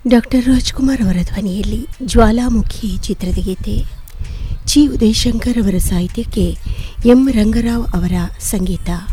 Doctor Rajkumar ಅವರ ಧ್ವನಿಯಲ್ಲಿ ಜ್ವಾಲಾಮುಖಿ ಚಿತ್ರದ ಗೀತೆ, ಜಿ ಉದಯಶಂಕರ್ ಅವರ ಸಾಹಿತ್ಯಕ್ಕೆ ಎಂ ರಂಗರಾವ್ ಅವರ ಸಂಗೀತ.